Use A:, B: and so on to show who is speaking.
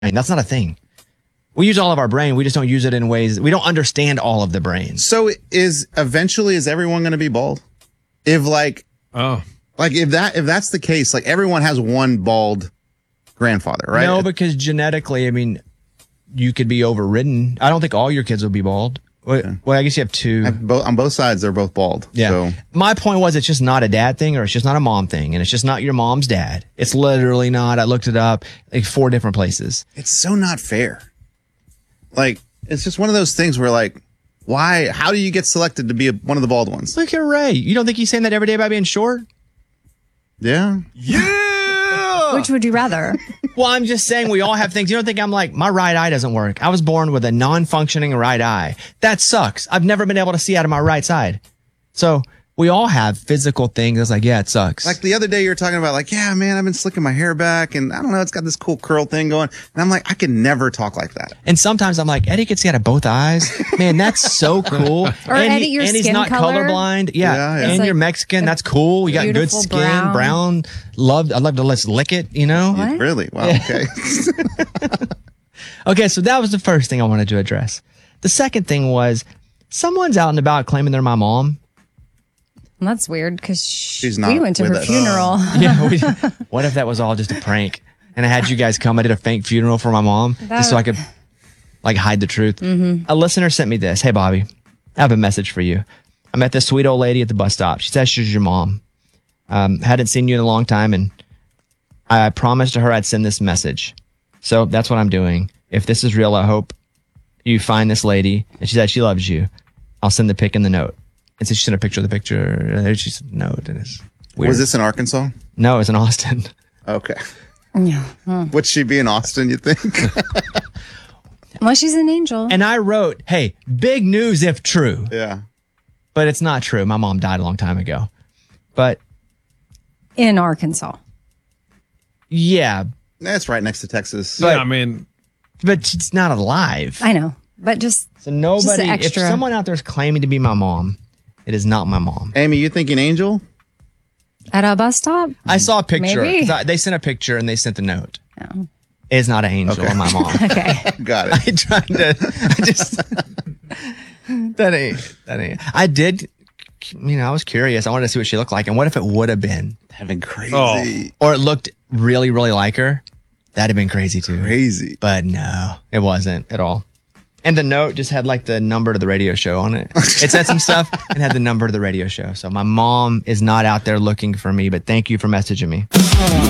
A: That's not a thing. We use all of our brain. We just don't use it in ways. We don't understand all of the brain.
B: So is everyone going to be bald? If if that's the case, like everyone has one bald grandfather, right?
A: No, because genetically, I mean, you could be overridden. I don't think all your kids will be bald. Well, I guess you have two.
B: On both sides, they're both bald.
A: Yeah.
B: So.
A: My point was it's just not a dad thing or it's just not a mom thing. And it's just not your mom's dad. It's literally not. I looked it up like 4 different places.
B: It's so not fair. Like, it's just one of those things where like, why? How do you get selected to be one of the bald ones?
A: Look at Ray. You don't think he's saying that every day about being short?
B: Yeah.
C: Which would you rather?
A: Well, I'm just saying we all have things. You don't think I'm like, my right eye doesn't work. I was born with a non-functioning right eye. That sucks. I've never been able to see out of my right side. So we all have physical things. It's like, yeah, it sucks.
B: Like the other day you were talking about like, yeah, man, I've been slicking my hair back and I don't know, it's got this cool curl thing going. And I'm like, I can never talk like that.
A: And sometimes I'm like, Eddie gets out of both eyes. Man, that's so cool.
C: Or Eddie, your
A: and he's
C: skin
A: not
C: color.
A: colorblind. Yeah. And
C: like
A: you're Mexican. That's cool. You got good
C: beautiful
A: skin,
C: brown.
A: I'd love to let's lick it, you know?
C: What?
B: Really? Wow. Okay.
A: Okay, so that was the first thing I wanted to address. The second thing was someone's out and about claiming they're my mom.
C: Well, that's weird because
B: She's not
C: we went to
B: with
C: her
B: us.
C: funeral.
A: Yeah. What if that was all just a prank? And I had you guys come. I did a fake funeral for my mom just so I could like hide the truth.
C: Mm-hmm.
A: A listener sent me this. Hey, Bobby, I have a message for you. I met this sweet old lady at the bus stop. She says she's your mom. Hadn't seen you in a long time, and I promised her I'd send this message. So that's what I'm doing. If this is real, I hope you find this lady. And she said she loves you. I'll send the pic in the note. And so she sent a picture of the picture. She said note, and it's weird.
B: Was this in Arkansas?
A: No, it's in Austin.
B: Okay.
C: Yeah.
B: Would she be in Austin, you think?
C: Well, she's an angel.
A: And I wrote, hey, big news if true.
B: Yeah.
A: But it's not true. My mom died a long time ago. But
C: in Arkansas.
A: yeah.
B: That's right next to Texas.
A: But,
D: I mean,
A: but she's not alive.
C: I know. But just
A: So nobody,
C: Just an
A: if
C: extra.
A: someone out there is claiming to be my mom, it is not my mom.
B: Amy, you thinking angel?
C: at a bus stop.
A: I saw a picture.
C: Maybe.
A: 'Cause they sent a picture and they sent the note.
C: Oh.
A: It's not an angel on my mom.
C: Okay.
B: Got it.
A: I tried to, I just, that ain't. I did, I was curious. I wanted to see what she looked like. And what if it would have been?
B: That'd been crazy.
A: Or it looked really, really like her? That'd have been crazy too.
B: Crazy.
A: But no, it wasn't at all. And the note just had like the number to the radio show on it. It said some stuff and had the number to the radio show. So my mom is not out there looking for me, but thank you for messaging me.